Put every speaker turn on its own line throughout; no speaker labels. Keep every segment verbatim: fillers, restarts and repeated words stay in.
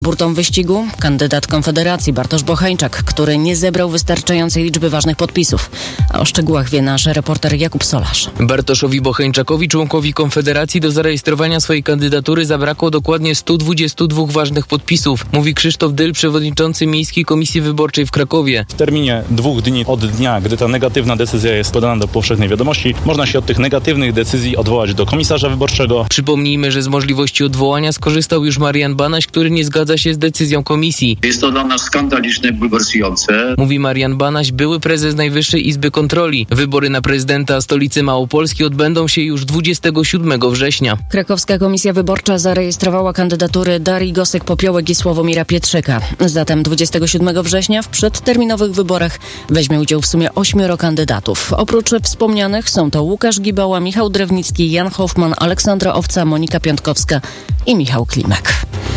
Burtą wyścigu kandydat Konfederacji Bartosz Bocheńczak, który nie zebrał wystarczającej liczby ważnych podpisów. A o szczegółach wie nasz reporter Jakub Solarz.
Bartoszowi Bocheńczakowi, członkowi Konfederacji, do zarejestrowania swojej kandydatury zabrakło dokładnie stu dwudziestu dwóch ważnych podpisów, mówi Krzysztof Dyl, przewodniczący Miejskiej Komisji Wyborczej w Krakowie.
W terminie dwóch dni od dnia, gdy ta negatywna decyzja jest podana do powszechnej wiadomości, można się od tych negatywnych decyzji odwołać do komisarza wyborczego.
Przypomnijmy, że z możliwości odwołania skorzystał już Marian Banaś, który nie zgadza się z decyzją komisji.
Jest to dla nas skandaliczne, bulwersujące.
Mówi Marian Banaś, były prezes Najwyższej Izby Kontroli. Wybory na prezydenta stolicy Małopolski odbędą się już dwudziestego siódmego września.
Krakowska Komisja Wyborcza zarejestrowała kandydatury Darii Gosek-Popiołek i Sławomira Pietrzyka. Zatem dwudziestego siódmego września w przedterminowych wyborach weźmie udział w sumie ośmioro kandydatów. Oprócz wspomnianych są to Łukasz Gibała, Michał Drewnicki, Jan Hoffman, Aleksandra Owca, Monika Piątkowska i Michał Klimek.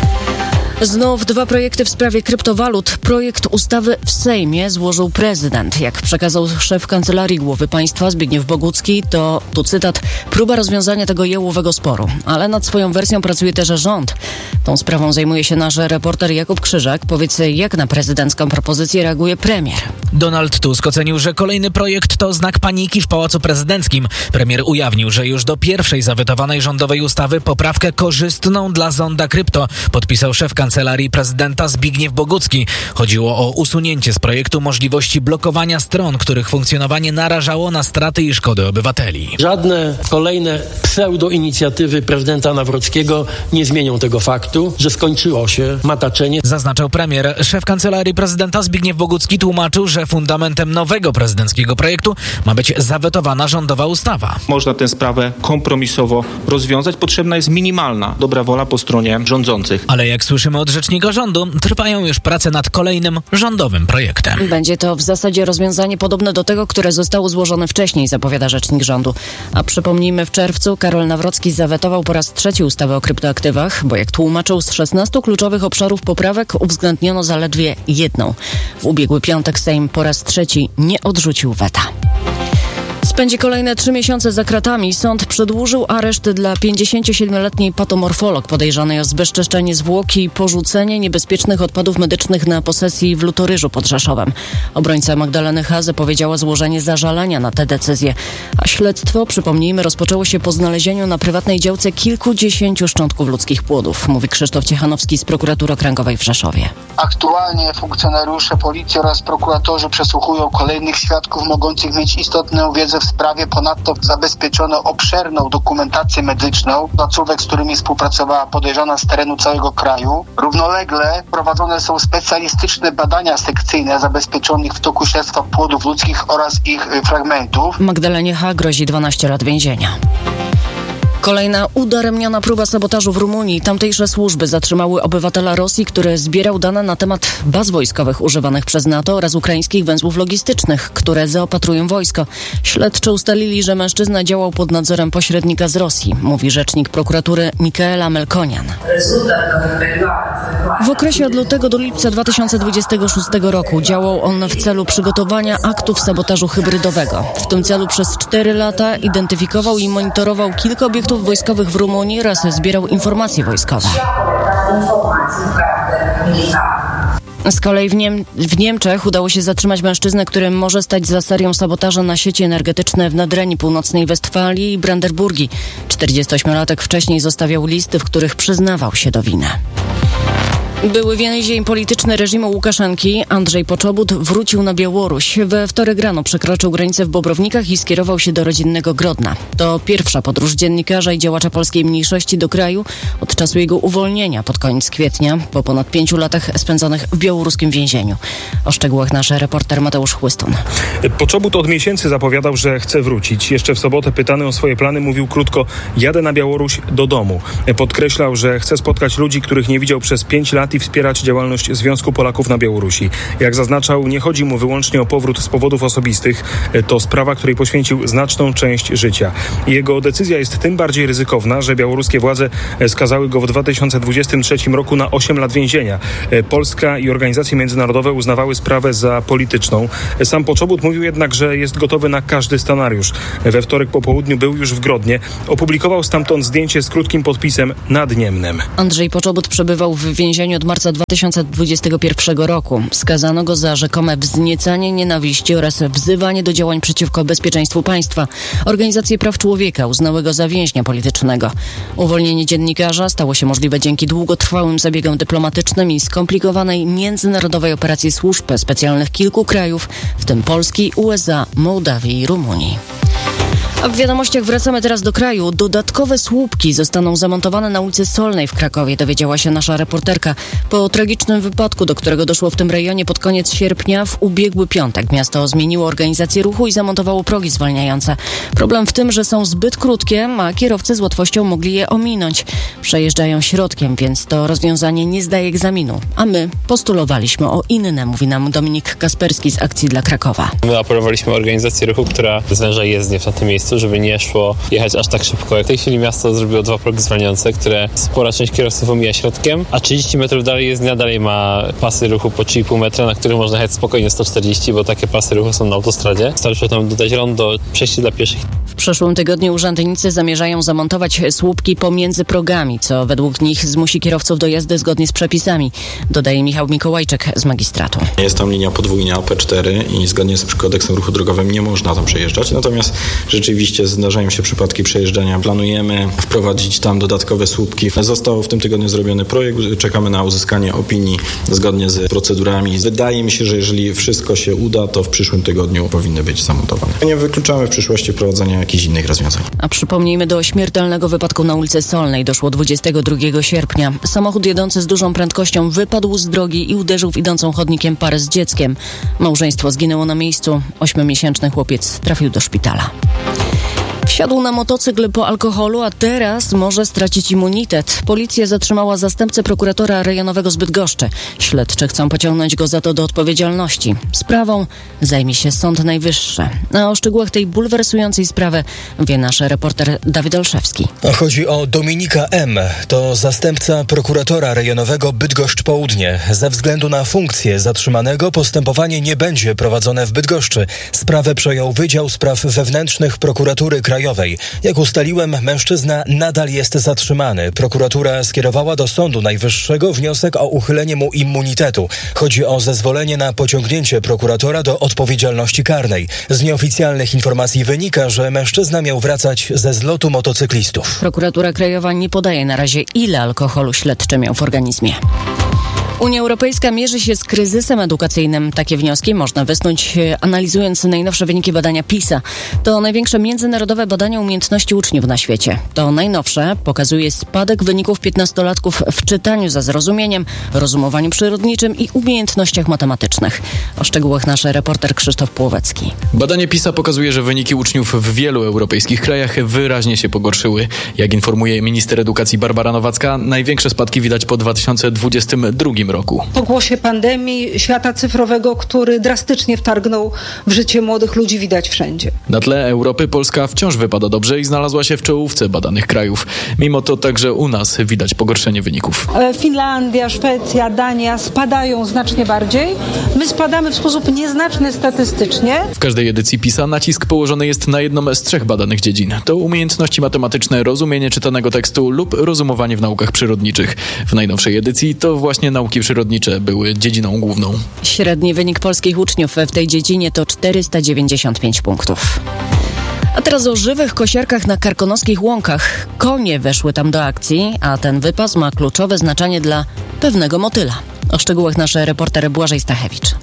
Znów dwa projekty w sprawie kryptowalut. Projekt ustawy w Sejmie złożył prezydent. Jak przekazał szef Kancelarii Głowy Państwa Zbigniew Bogucki, to, tu cytat, próba rozwiązania tego jałowego sporu. Ale nad swoją wersją pracuje też rząd. Tą sprawą zajmuje się nasz reporter Jakub Krzyżak. Powiedz, jak na prezydencką propozycję reaguje premier?
Donald Tusk ocenił, że kolejny projekt to znak paniki w Pałacu Prezydenckim. Premier ujawnił, że już do pierwszej zawetowanej rządowej ustawy poprawkę korzystną dla zonda krypto podpisał szef Kancelarii Prezydenta Zbigniew Bogucki. Chodziło o usunięcie z projektu możliwości blokowania stron, których funkcjonowanie narażało na straty i szkody obywateli.
Żadne kolejne pseudo-inicjatywy prezydenta Nawrockiego nie zmienią tego faktu, że skończyło się mataczenie.
Zaznaczał premier. Szef Kancelarii Prezydenta Zbigniew Bogucki tłumaczył, że fundamentem nowego prezydenckiego projektu ma być zawetowana rządowa ustawa.
Można tę sprawę kompromisowo rozwiązać. Potrzebna jest minimalna dobra wola po stronie rządzących.
Ale jak słyszymy od rzecznika rządu, trwają już prace nad kolejnym rządowym projektem.
Będzie to w zasadzie rozwiązanie podobne do tego, które zostało złożone wcześniej, zapowiada rzecznik rządu. A przypomnijmy, w czerwcu Karol Nawrocki zawetował po raz trzeci ustawę o kryptoaktywach, bo jak tłumaczył, z szesnastu kluczowych obszarów poprawek uwzględniono zaledwie jedną. W ubiegły piątek Sejm po raz trzeci nie odrzucił weta. Spędzi kolejne trzy miesiące za kratami. Sąd przedłużył areszt dla pięćdziesięciosiedmioletniej patomorfolog podejrzanej o zbezczeszczenie zwłoki i porzucenie niebezpiecznych odpadów medycznych na posesji w Lutoryżu pod Rzeszowem. Obrońca Magdaleny H. zapowiedziała złożenie zażalenia na tę decyzję. A śledztwo, przypomnijmy, rozpoczęło się po znalezieniu na prywatnej działce kilkudziesięciu szczątków ludzkich płodów, mówi Krzysztof Ciechanowski z Prokuratury Okręgowej w Rzeszowie.
Aktualnie funkcjonariusze policji oraz prokuratorzy przesłuchują kolejnych świadków mogących mieć istotną wiedzę w sprawie. Ponadto zabezpieczono obszerną dokumentację medyczną placówek, z którymi współpracowała podejrzana z terenu całego kraju. Równolegle prowadzone są specjalistyczne badania sekcyjne zabezpieczonych w toku śledztwa płodów ludzkich oraz ich fragmentów.
Magdalenie H. grozi dwanaście lat więzienia. Kolejna udaremniona próba sabotażu w Rumunii. Tamtejsze służby zatrzymały obywatela Rosji, który zbierał dane na temat baz wojskowych używanych przez NATO oraz ukraińskich węzłów logistycznych, które zaopatrują wojsko. Śledczy ustalili, że mężczyzna działał pod nadzorem pośrednika z Rosji, mówi rzecznik prokuratury Mikaela Melkonian. W okresie od lutego do lipca dwa tysiące dwudziestego szóstego roku działał on w celu przygotowania aktów sabotażu hybrydowego. W tym celu przez cztery lata identyfikował i monitorował kilka obiektów wojskowych w Rumunii oraz zbierał informacje wojskowe. Z kolei w, Niem- w Niemczech udało się zatrzymać mężczyznę, który może stać za serią sabotażu na sieci energetyczne w Nadrenii Północnej Westfalii i Brandenburgii. czterdziestoośmiolatek wcześniej zostawiał listy, w których przyznawał się do winy. Były więzień polityczny reżimu Łukaszenki Andrzej Poczobut wrócił na Białoruś. We wtorek rano przekroczył granicę w Bobrownikach i skierował się do rodzinnego Grodna. To pierwsza podróż dziennikarza i działacza polskiej mniejszości do kraju od czasu jego uwolnienia pod koniec kwietnia, po ponad pięciu latach spędzonych w białoruskim więzieniu. O szczegółach nasz reporter Mateusz Chłystun.
Poczobut od miesięcy zapowiadał, że chce wrócić. Jeszcze w sobotę pytany o swoje plany mówił krótko: jadę na Białoruś do domu. Podkreślał, że chce spotkać ludzi, których nie widział przez pięć lat i wspierać działalność Związku Polaków na Białorusi. Jak zaznaczał, nie chodzi mu wyłącznie o powrót z powodów osobistych. To sprawa, której poświęcił znaczną część życia. Jego decyzja jest tym bardziej ryzykowna, że białoruskie władze skazały go w dwa tysiące dwudziestym trzecim roku na osiem lat więzienia. Polska i organizacje międzynarodowe uznawały sprawę za polityczną. Sam Poczobut mówił jednak, że jest gotowy na każdy scenariusz. We wtorek po południu był już w Grodnie. Opublikował stamtąd zdjęcie z krótkim podpisem: nad Niemnem.
Andrzej Poczobut przebywał w więzieniu więzieniu od marca dwa tysiące dwudziestego pierwszego roku. Skazano go za rzekome wzniecanie nienawiści oraz wzywanie do działań przeciwko bezpieczeństwu państwa. Organizacje praw człowieka uznały go za więźnia politycznego. Uwolnienie dziennikarza stało się możliwe dzięki długotrwałym zabiegom dyplomatycznym i skomplikowanej międzynarodowej operacji służb specjalnych kilku krajów, w tym Polski, U S A, Mołdawii i Rumunii. A w wiadomościach wracamy teraz do kraju. Dodatkowe słupki zostaną zamontowane na ulicy Solnej w Krakowie, dowiedziała się nasza reporterka. Po tragicznym wypadku, do którego doszło w tym rejonie pod koniec sierpnia, w ubiegły piątek miasto zmieniło organizację ruchu i zamontowało progi zwalniające. Problem w tym, że są zbyt krótkie, a kierowcy z łatwością mogli je ominąć. Przejeżdżają środkiem, więc to rozwiązanie nie zdaje egzaminu. A my postulowaliśmy o inne, mówi nam Dominik Kasperski z Akcji dla Krakowa.
My apelowaliśmy o organizację ruchu, która zwęża jezdnię w tym miejscu, żeby nie szło jechać aż tak szybko. W tej chwili miasto zrobiło dwa progi zwalniające, które spora część kierowców omija środkiem, a trzydzieści metrów dalej jezdnia dalej ma pasy ruchu po trzy i pół metra, na których można jechać spokojnie sto czterdzieści, bo takie pasy ruchu są na autostradzie. Starczy tam dodać rondo, przejście dla pieszych.
W przyszłym tygodniu urzędnicy zamierzają zamontować słupki pomiędzy progami, co według nich zmusi kierowców do jazdy zgodnie z przepisami, dodaje Michał Mikołajczyk z magistratu.
Jest tam linia podwójna P cztery i zgodnie z kodeksem ruchu drogowym nie można tam przejeżdżać, natomiast rzeczywiście zdarzają się przypadki przejeżdżania. Planujemy wprowadzić tam dodatkowe słupki. Został w tym tygodniu zrobiony projekt, czekamy na uzyskanie opinii zgodnie z procedurami. Wydaje mi się, że jeżeli wszystko się uda, to w przyszłym tygodniu powinny być zamontowane. Nie wykluczamy w przyszłości wprowadzenia jakichś innych rozwiązań.
A przypomnijmy, do śmiertelnego wypadku na ulicy Solnej doszło dwudziestego drugiego sierpnia. Samochód jedący z dużą prędkością wypadł z drogi i uderzył w idącą chodnikiem parę z dzieckiem. Małżeństwo zginęło na miejscu. Ośmiomiesięczny chłopiec trafił do szpitala. Wsiadł na motocykl po alkoholu, a teraz może stracić immunitet. Policja zatrzymała zastępcę prokuratora rejonowego z Bydgoszczy. Śledczy chcą pociągnąć go za to do odpowiedzialności. Sprawą zajmie się Sąd Najwyższy. A o szczegółach tej bulwersującej sprawy wie nasz reporter Dawid Olszewski.
Chodzi o Dominika M. To zastępca prokuratora rejonowego Bydgoszcz Południe. Ze względu na funkcję zatrzymanego postępowanie nie będzie prowadzone w Bydgoszczy. Sprawę przejął Wydział Spraw Wewnętrznych Prokuratury Krajowej. Jak ustaliłem, mężczyzna nadal jest zatrzymany. Prokuratura skierowała do Sądu Najwyższego wniosek o uchylenie mu immunitetu. Chodzi o zezwolenie na pociągnięcie prokuratora do odpowiedzialności karnej. Z nieoficjalnych informacji wynika, że mężczyzna miał wracać ze zlotu motocyklistów.
Prokuratura Krajowa nie podaje na razie, ile alkoholu śledczy miał w organizmie. Unia Europejska mierzy się z kryzysem edukacyjnym. Takie wnioski można wysnuć, analizując najnowsze wyniki badania PISA. To największe międzynarodowe badanie umiejętności uczniów na świecie. To najnowsze pokazuje spadek wyników piętnastolatków w czytaniu za zrozumieniem, rozumowaniu przyrodniczym i umiejętnościach matematycznych. O szczegółach nasz reporter Krzysztof Płowecki.
Badanie PISA pokazuje, że wyniki uczniów w wielu europejskich krajach wyraźnie się pogorszyły. Jak informuje minister edukacji Barbara Nowacka, największe spadki widać po dwa tysiące dwudziestym drugim roku.
Po głosie pandemii, świata cyfrowego, który drastycznie wtargnął w życie młodych ludzi, widać wszędzie.
Na tle Europy Polska wciąż wypada dobrze i znalazła się w czołówce badanych krajów. Mimo to także u nas widać pogorszenie wyników.
Finlandia, Szwecja, Dania spadają znacznie bardziej. My spadamy w sposób nieznaczny statystycznie.
W każdej edycji PISA nacisk położony jest na jedną z trzech badanych dziedzin. To umiejętności matematyczne, rozumienie czytanego tekstu lub rozumowanie w naukach przyrodniczych. W najnowszej edycji to właśnie nauki przyrodnicze były dziedziną główną.
Średni wynik polskich uczniów w tej dziedzinie to czterysta dziewięćdziesiąt pięć punktów. A teraz o żywych kosiarkach na karkonoskich łąkach. Konie weszły tam do akcji, a ten wypas ma kluczowe znaczenie dla pewnego motyla. O szczegółach nasz reporter Błażej Stachewicz.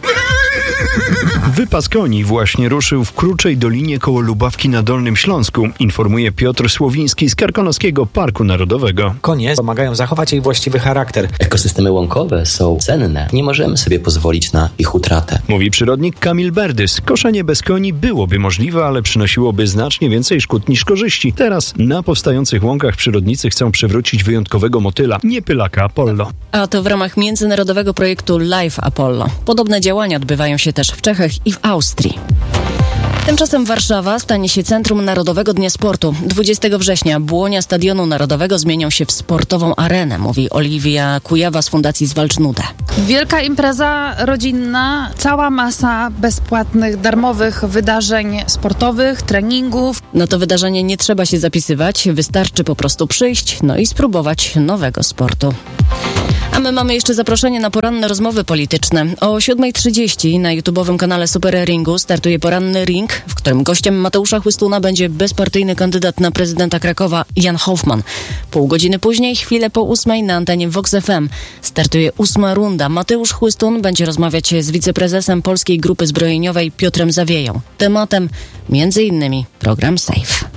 Wypas koni właśnie ruszył w Kruczej Dolinie koło Lubawki na Dolnym Śląsku, informuje Piotr Słowiński z Karkonoskiego Parku Narodowego.
Konie pomagają zachować jej właściwy charakter.
Ekosystemy łąkowe są cenne. Nie możemy sobie pozwolić na ich utratę.
Mówi przyrodnik Kamil Berdys. Koszenie bez koni byłoby możliwe, ale przynosiłoby znacznie więcej szkód niż korzyści. Teraz na powstających łąkach przyrodnicy chcą przywrócić wyjątkowego motyla, nie pylaka Apollo.
A to w ramach międzynarodowego projektu Live Apollo. Podobne działania odbywają się też w Czechach i w Austrii. Tymczasem Warszawa stanie się centrum Narodowego Dnia Sportu. dwudziestego września błonia Stadionu Narodowego zmienią się w sportową arenę, mówi Oliwia Kujawa z Fundacji Zwalcz Nudę.
Wielka impreza rodzinna, cała masa bezpłatnych, darmowych wydarzeń sportowych, treningów.
Na to wydarzenie nie trzeba się zapisywać, wystarczy po prostu przyjść, no i spróbować nowego sportu. A A my mamy jeszcze zaproszenie na poranne rozmowy polityczne. O siódma trzydzieści na YouTube'owym kanale Super Ringu startuje poranny ring, w którym gościem Mateusza Chłystuna będzie bezpartyjny kandydat na prezydenta Krakowa Jan Hoffman. Pół godziny później, chwilę po ósmej na antenie Vox F M startuje ósma runda. Mateusz Chłystun będzie rozmawiać z wiceprezesem Polskiej Grupy Zbrojeniowej Piotrem Zawieją. Tematem między innymi program SAFE.